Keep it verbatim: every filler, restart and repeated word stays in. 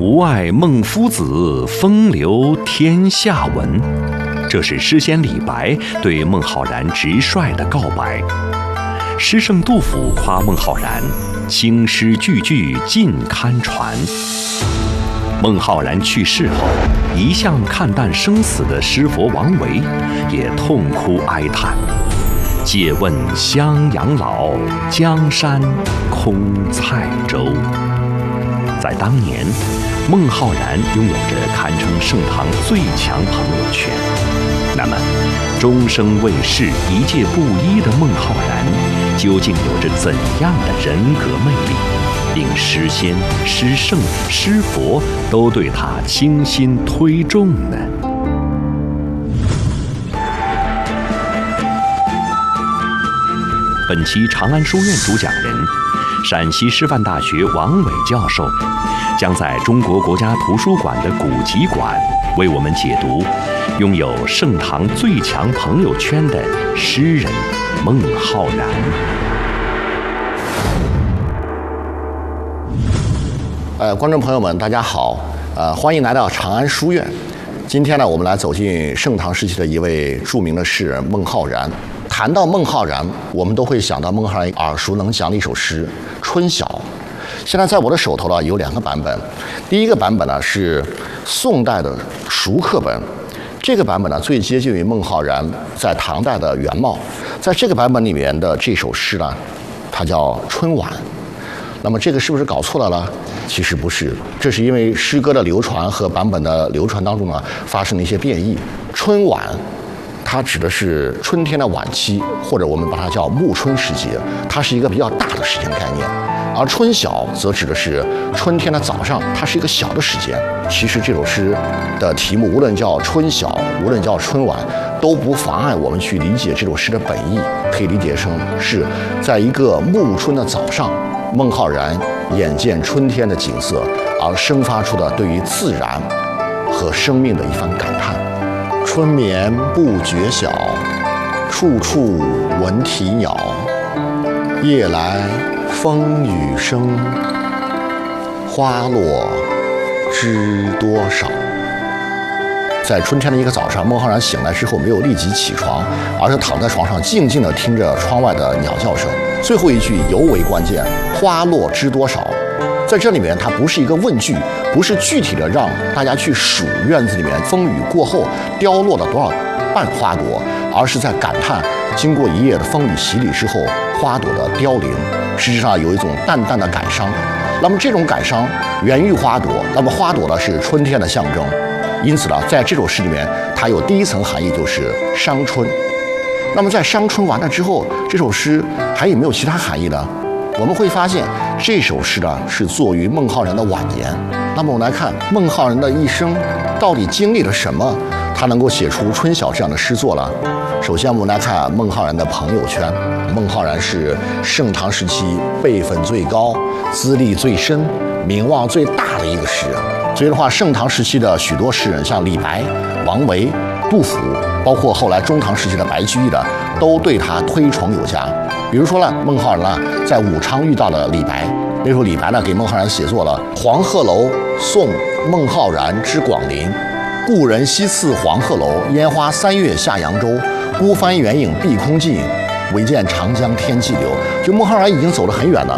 吾爱孟夫子，风流天下闻。这是诗仙李白对孟浩然直率的告白。诗圣杜甫夸孟浩然青诗句句尽堪传。孟浩然去世后，一向看淡生死的诗佛王维也痛哭哀叹：借问襄阳老，江山空塞舟。在当年，孟浩然拥有着堪称盛唐最强朋友圈。那么，终生为世、一介布衣的孟浩然，究竟有着怎样的人格魅力，令诗仙、诗圣、诗佛都对他倾心推重呢？本期长安书院主讲人，陕西师范大学王伟教授，将在中国国家图书馆的古籍馆为我们解读拥有盛唐最强朋友圈的诗人孟浩然。 呃，观众朋友们，大家好，呃，欢迎来到长安书院。今天呢，我们来走进盛唐时期的一位著名的诗人孟浩然。谈到孟浩然，我们都会想到孟浩然耳熟能详的一首诗《春晓》。现在在我的手头呢有两个版本，第一个版本呢是宋代的熟刻本，这个版本呢最接近于孟浩然在唐代的原貌。在这个版本里面的这首诗呢，它叫《春晚》。那么这个是不是搞错了呢？其实不是，这是因为诗歌的流传和版本的流传当中呢发生了一些变异。春晚它指的是春天的晚期，或者我们把它叫暮春时节，它是一个比较大的时间概念。而春晓则指的是春天的早上，它是一个小的时间。其实这首诗的题目无论叫春晓，无论叫春晚，都不妨碍我们去理解这首诗的本意，可以理解成是在一个暮春的早上，孟浩然眼见春天的景色，而生发出的对于自然和生命的一番感叹。春眠不觉晓，处处闻啼鸟。夜来风雨声，花落知多少。在春天的一个早上，孟浩然醒来之后没有立即起床，而是躺在床上静静地听着窗外的鸟叫声。最后一句尤为关键，花落知多少。在这里面，它不是一个问句，不是具体的让大家去数院子里面风雨过后凋落了多少瓣花朵，而是在感叹经过一夜的风雨洗礼之后，花朵的凋零，实际上有一种淡淡的感伤。那么这种感伤源于花朵，那么花朵呢是春天的象征，因此呢，在这首诗里面，它有第一层含义，就是伤春。那么在伤春完了之后，这首诗还有没有其他含义呢？我们会发现这首诗呢是作于孟浩然的晚年。那么我们来看孟浩然的一生到底经历了什么，他能够写出《春晓》这样的诗作了。首先我们来看孟浩然的朋友圈。孟浩然是盛唐时期辈分最高、资历最深、名望最大的一个诗人。所以的话，盛唐时期的许多诗人，像李白、王维、杜甫，包括后来中唐时期的白居易的，都对他推崇有加。比如说呢，孟浩然呢在武昌遇到了李白，那时候李白呢给孟浩然写作了《黄鹤楼送孟浩然之广陵》，故人西次黄鹤楼，烟花三月下扬州。孤帆远影碧空尽，唯见长江天际流。就孟浩然已经走得很远了，